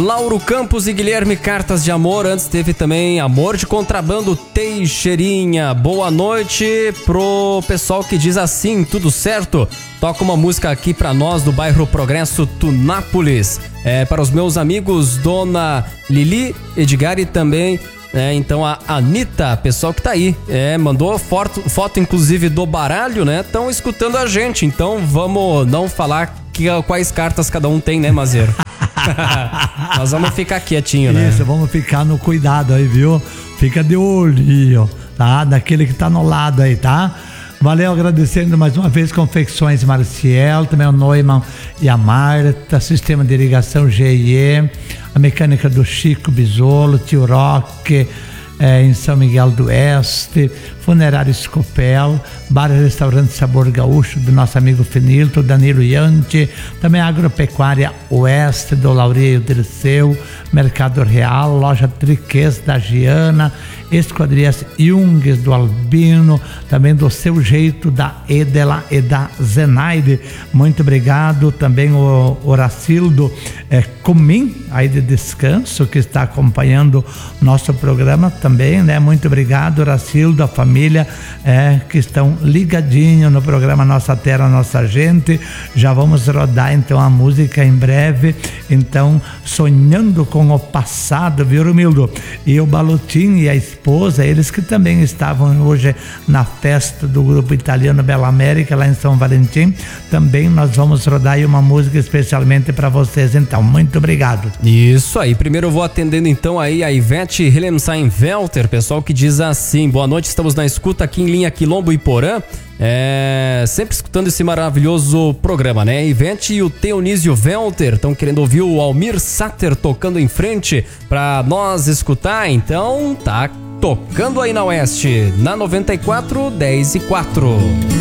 Lauro Campos e Guilherme Cartas de Amor. Antes teve também Amor de Contrabando, Teixeirinha. Boa noite pro pessoal que diz assim, tudo certo? Toca uma música aqui pra nós do bairro Progresso, Tunápolis. Para os meus amigos Dona Lili, Edgar e também... então a Anitta, pessoal que tá aí, mandou foto inclusive do baralho, né? Estão escutando a gente, então vamos não falar quais cartas cada um tem, né, Mazeiro? Nós vamos ficar quietinho, né? Isso, vamos ficar no cuidado aí, viu? Fica de olho, tá? Daquele que tá no lado aí, tá? Valeu, agradecendo mais uma vez Confecções Marciel, também o Neumann e a Marta, Sistema de Irrigação GIE, a mecânica do Chico Bisolo, Tio Roque, em São Miguel do Oeste, Funerário Scopel, Bar e Restaurante Sabor Gaúcho do nosso amigo Fenilto, Danilo Iante, também Agropecuária Oeste do Laureio Dirceu, Mercado Real, Loja Triquês da Giana, Esquadrias Jungs do Albino, também do Seu Jeito da Edela e da Zenaide. Muito obrigado. Também o Horacildo Comim, aí de Descanso, que está acompanhando nosso programa também, né? Muito obrigado, Horacildo, a família que estão ligadinhos no programa Nossa Terra, Nossa Gente. Já vamos rodar então a música em breve. Então, Sonhando com o Passado, viu, Romildo? E o Balutin e a esposa, eles que também estavam hoje na festa do grupo italiano Bela América, lá em São Valentim. Também nós vamos rodar aí uma música especialmente para vocês. Então, muito obrigado. Isso aí. Primeiro eu vou atendendo então aí a Ivete Hellemstein-Velter, pessoal que diz assim: boa noite, estamos na escuta aqui em linha Quilombo e Porã. Sempre escutando esse maravilhoso programa, né? Ivete e o Teonísio Velter estão querendo ouvir o Almir Sater tocando em frente pra nós escutar, então tá tocando aí na Oeste, na 94, 10 e 4.